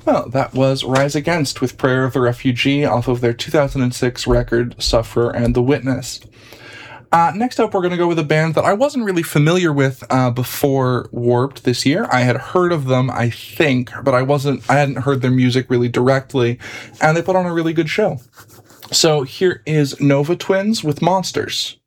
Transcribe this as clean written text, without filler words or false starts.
Well, that was Rise Against with Prayer of the Refugee off of their 2006 record, Sufferer and the Witness. Next up, we're going to go with a band that I wasn't really familiar with before Warped this year. I had heard of them, I think, but I hadn't heard their music really directly, and they put on a really good show. So here is Nova Twins with Monsters.